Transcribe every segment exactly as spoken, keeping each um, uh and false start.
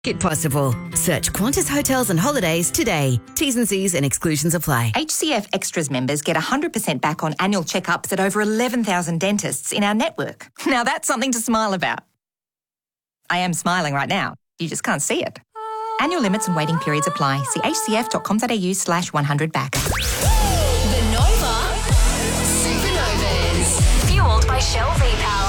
It possible. Search Qantas Hotels and Holidays today. T's and C's and exclusions apply. H C F Extras members get one hundred percent back on annual checkups at over eleven thousand dentists in our network. Now that's something to smile about. I am smiling right now. You just can't see it. Annual limits and waiting periods apply. See hcf.com.au slash 100 back. The Nova Supernovas. Fueled by Shell V-Power.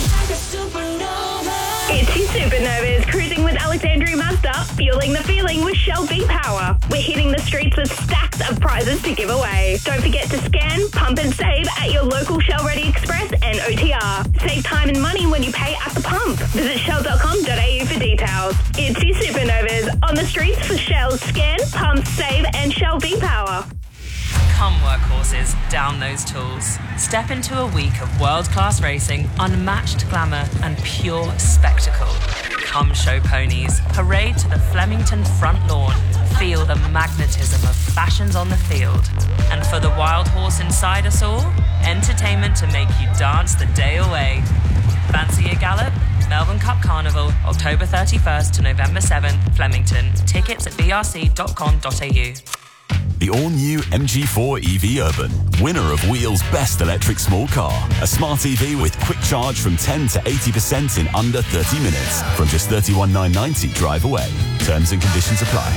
It's your Supernovas cruising with Alexandria Mazda, fueling the feeling with Shell V-Power. We're hitting the streets with stacks of prizes to give away. Don't forget to scan, pump and save at your local Shell Ready Express and O T R. Save time and money when you pay at the pump. Visit shell dot com dot a u for details. It's your Supernovas on the streets for Shell Scan, Pump, Save and Shell V-Power. Come workhorses, down those tools. Step into a week of world-class racing, unmatched glamour and pure spectacle. Come show ponies, parade to the Flemington front lawn, feel the magnetism of fashions on the field. And for the wild horse inside us all, entertainment to make you dance the day away. Fancy a gallop? Melbourne Cup Carnival, October thirty-first to November seventh, Flemington. Tickets at b r c dot com dot a u. The all-new M G four E V Urban, winner of Wheel's Best Electric Small Car. A smart E V with quick charge from ten to eighty percent in under thirty minutes. From just thirty-one thousand nine hundred ninety drive away. Terms and conditions apply.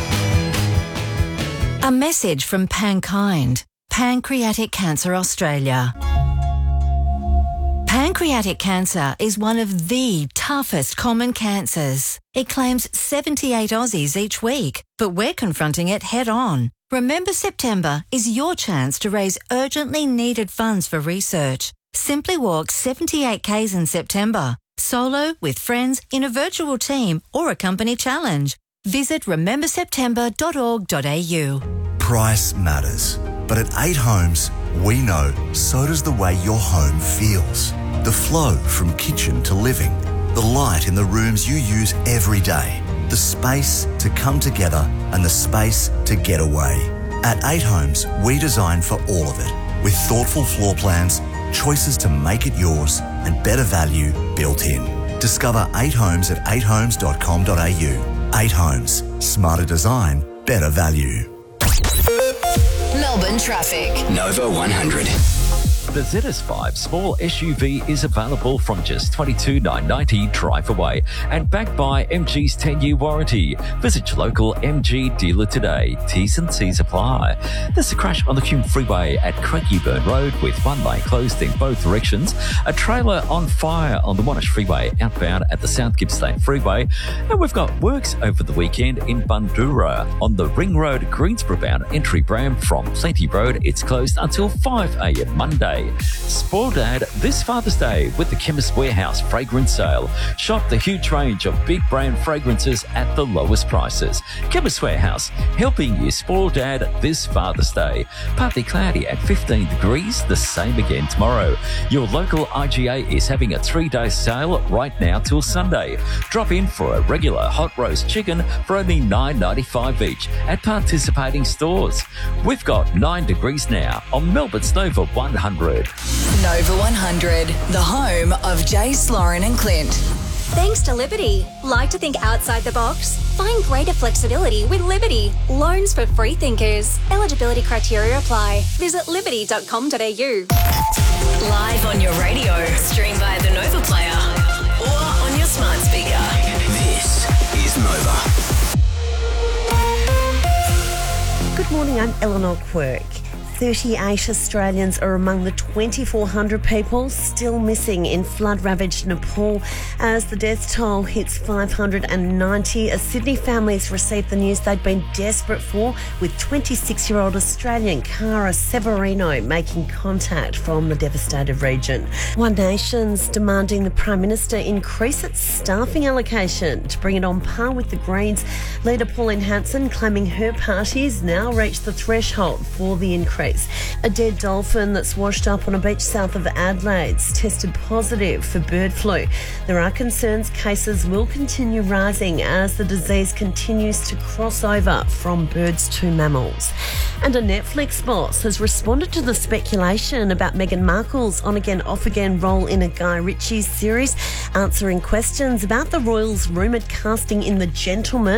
A message from Pankind, Pancreatic Cancer Australia. Pancreatic cancer is one of the toughest common cancers. It claims seventy-eight Aussies each week, but we're confronting it head on. Remember September is your chance to raise urgently needed funds for research. Simply walk seventy-eight kays in September, solo, with friends, in a virtual team or a company challenge. Visit remember september dot org dot a u. Price matters, but at eight Homes, we know so does the way your home feels. The flow from kitchen to living, the light in the rooms you use every day, the space to come together and the space to get away. At eight Homes, we design for all of it, with thoughtful floor plans, choices to make it yours, and better value built in. Discover eight Homes at eight homes dot com dot a u. eight Homes. Smarter design, better value. Melbourne traffic. Nova one hundred. The Z S five small S U V is available from just twenty-two thousand nine hundred ninety drive away and backed by M G's ten-year warranty. Visit your local M G dealer today. T's and C's apply. There's a crash on the Hume Freeway at Craigieburn Road with one lane closed in both directions. A trailer on fire on the Monash Freeway outbound at the South Gippsland Freeway. And we've got works over the weekend in Bundoora on the Ring Road Greensboro bound entry Bram from Plenty Road. It's closed until five a m Monday. Spoil Dad this Father's Day with the Chemist Warehouse fragrance sale. Shop the huge range of big brand fragrances at the lowest prices. Chemist Warehouse, helping you spoil Dad this Father's Day. Partly cloudy at fifteen degrees, the same again tomorrow. Your local I G A is having a three-day sale right now till Sunday. Drop in for a regular hot roast chicken for only nine ninety-five each at participating stores. We've got nine degrees now on Melbourne's Nova one hundred. Nova one hundred, the home of Jace, Lauren and Clint. Thanks to Liberty. Like to think outside the box? Find greater flexibility with Liberty. Loans for free thinkers. Eligibility criteria apply. Visit liberty dot com dot a u. Live on your radio, stream via the Nova Player or on your smart speaker. This is Nova. Good morning, I'm Eleanor Quirk. thirty-eight Australians are among the twenty-four hundred people still missing in flood-ravaged Nepal as the death toll hits five hundred ninety. As Sydney families received the news they'd been desperate for, with twenty-six-year-old Australian Cara Severino making contact from the devastated region. One Nation's demanding the Prime Minister increase its staffing allocation to bring it on par with the Greens Leader Pauline Hanson claiming her party's now reached the threshold for the increase. A dead dolphin that's washed up on a beach south of Adelaide's tested positive for bird flu. There are concerns cases will continue rising as the disease continues to cross over from birds to mammals. And a Netflix boss has responded to the speculation about Meghan Markle's on-again, off-again role in a Guy Ritchie series, answering questions about the royals' rumoured casting in The Gentleman.